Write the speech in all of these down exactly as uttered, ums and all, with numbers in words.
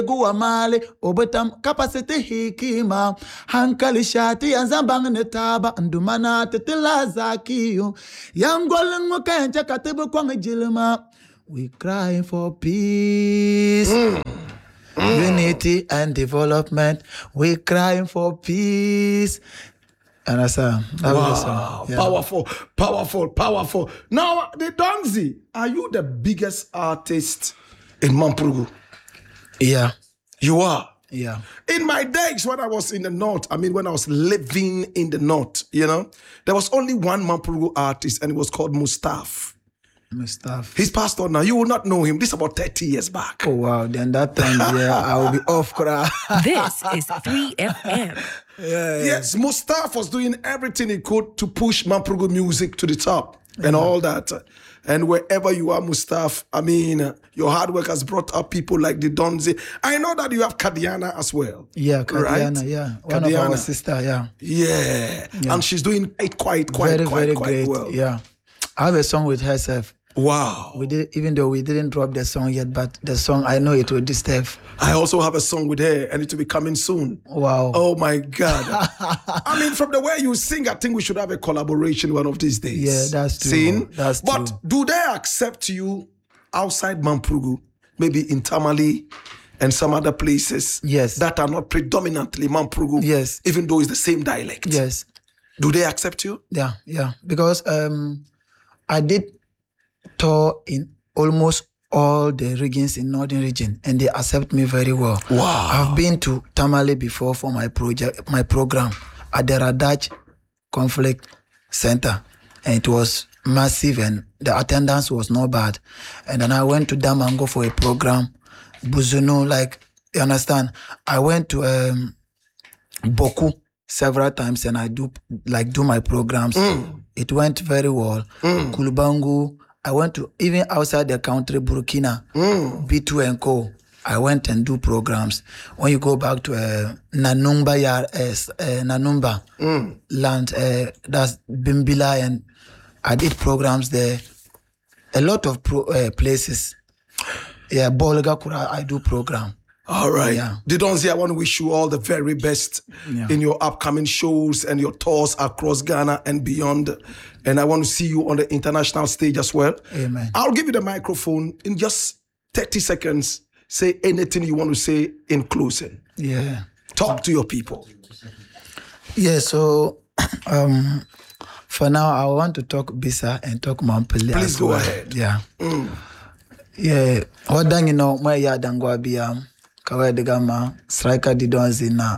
Guamale, Obetam capacity hikima, Hankali shati and Zambang netaba, and Dumana Tetilazaki, Young Golden Mokanja Katabu Kwanga Jilma. We cry for peace. Mm. Mm. Unity and development. We crying for peace. And that's uh, that wow. was a song. Yeah. Powerful, powerful, powerful. Now, the Donzi, are you the biggest artist in Mampurugu? Yeah. You are? Yeah. In my days when I was in the north, I mean, when I was living in the north, you know, there was only one Mampurugu artist and it was called Mustaf. Mustaf. He's passed on now. You will not know him. This is about thirty years back. Oh, wow. Then that time, yeah, I will be off. This is three F M. Yeah. Yes, Mustaf was doing everything he could to push Mampurugu music to the top and mm-hmm. all that. And wherever you are, Mustaf, I mean, your hard work has brought up people like the Donzi. I know that you have Kadiana as well. Yeah, Kadiana, right? yeah. One Kadiana. of our sister, yeah. yeah. Yeah. And she's doing it quite, quite, very, quite, very quite great. well. Yeah. I have a song with herself. Wow. We did, even though we didn't drop the song yet, but the song, I know it will disturb. I also have a song with her and it will be coming soon. Wow. Oh my God. I mean, from the way you sing, I think we should have a collaboration one of these days. Yeah, that's true. Seen? That's but true. do they accept you outside Mampurugu, maybe in Tamale and some other places yes. that are not predominantly Mampurugu? Yes. Even though it's the same dialect? Yes. Do they accept you? Yeah, yeah. Because um, I did tour in almost all the regions in Northern region and they accept me very well. Wow. I've been to Tamale before for my project, my program at the Radach Conflict Center. And it was massive and the attendance was not bad. And then I went to Damango for a program. Buzunu, like, you understand? I went to um, Boku several times and I do like do my programs. Mm. It went very well. Mm. Kulubangu, I went to, even outside the country, Burkina, mm. B two and Co. I went and do programs. When you go back to uh, Nanumba, uh, uh, Nanumba mm. land, uh, that's Bimbila, and I did programs there. A lot of pro, uh, places. Yeah, Bolga Kura, I do program. All right. Yeah. Didonzi, I want to wish you all the very best yeah. in your upcoming shows and your tours across Ghana and beyond. And I want to see you on the international stage as well. Amen. I'll give you the microphone in just thirty seconds. Say anything you want to say in closing. Yeah. Talk to your people. Yeah, so um, for now, I want to talk Bisa and talk Mampili. Please go well. ahead. Yeah. Mm. Yeah. What do you know? My yadangwa biam. Kawe de gama striker Didonzi na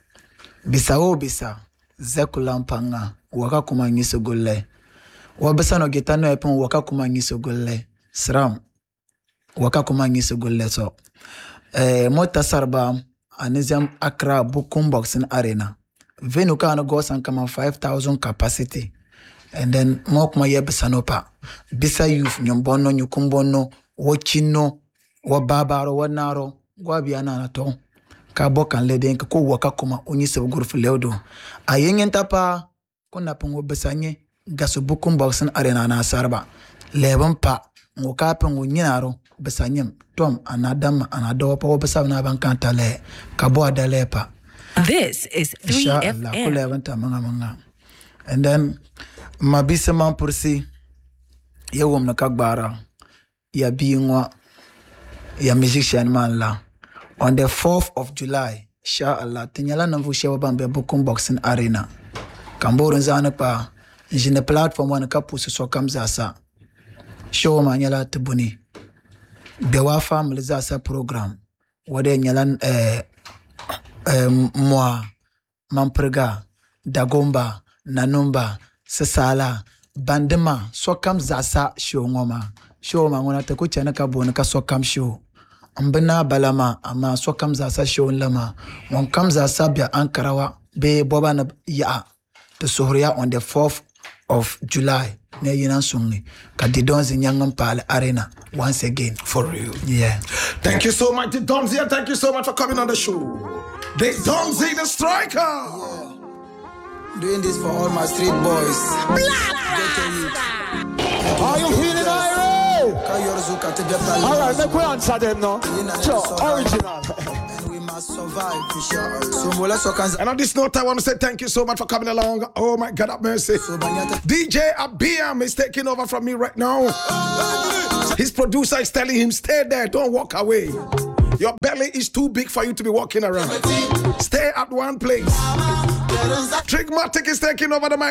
bisa o bisa zekula mpanga waka kuma ngiso golle wabisa no gitano epon waka kuma ngiso golle sram waka kuma ngiso golle so eh mota sarba anizam Accra Bukum Boxing Arena venu kana go san kama five thousand capacity and then mok ma yebisa no pa bisa youth nyombono nyukumbono wochino wababaro wanaro Guabiana na to ka bokan leden ko waka kuma onyi se gurfu lewdo ayengen tapa kuna pungo besanye gaso Bukum Boxing Arena na sarba leben pa ngoka pengo nyinaro besanyem tom anadam anado pa obesa na bankanta le ka bo adale pa. This is three F M. Ko leben ta manga manga and then mabise man pursi yewom na kagbara ya biingwa ya musician man la. On the fourth of July, inshallah, tinyala na vushe wabambe Bukum Boxing Arena. Kamboro nzana pa, njine platform wana kapusu so kamzasa. Show manyala tibuni. Bewa family zasa program. Wade nyala eh, eh, mwa, Mamprega, Dagomba, Nanumba, Sesala, Bandema, so kamzasa show ngoma. Show mangona tekucha na kabona ka so kam show. Mbena balama ama so kamza sa shon lama won kamza sabia ankarawa be boba na ya to sohriya on the fourth of July ne yinan sunni kadidonzi nyangam pale arena once again for real. Yeah. Thank you so much, Donzi, and thank you so much for coming on the show. The Donzi the striker. Yeah. Doing this for all my street boys. Are you feeling irate? Hey. All right, make we answer them now. Sure, original. And on this note, I want to say thank you so much for coming along. Oh my God, have mercy. D J Abiam is taking over from me right now. His producer is telling him, stay there, don't walk away. Your belly is too big for you to be walking around. Stay at one place. Trigmatic is taking over the mic.